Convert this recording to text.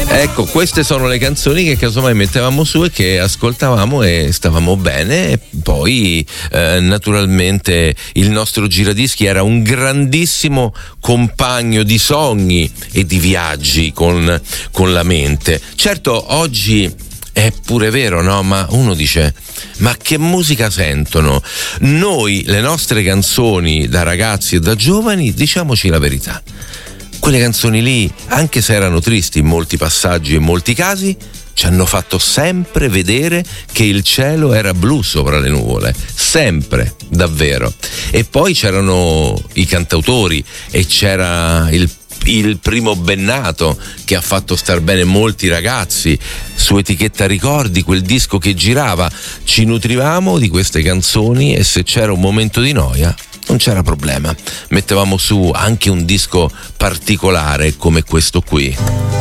Ecco, queste sono le canzoni che casomai mettevamo su e che ascoltavamo e stavamo bene. E poi naturalmente il nostro giradischi era un grandissimo compagno di sogni e di viaggi con la mente. Certo, oggi è pure vero, no? Ma uno dice: ma che musica sentono? Noi, le nostre canzoni da ragazzi e da giovani, diciamoci la verità, quelle canzoni lì, anche se erano tristi in molti passaggi e in molti casi, ci hanno fatto sempre vedere che il cielo era blu sopra le nuvole, sempre, davvero. E poi c'erano i cantautori e c'era il primo Bennato che ha fatto star bene molti ragazzi su Etichetta Ricordi, quel disco che girava. Ci nutrivamo di queste canzoni e se c'era un momento di noia non c'era problema, mettevamo su anche un disco particolare come questo qui.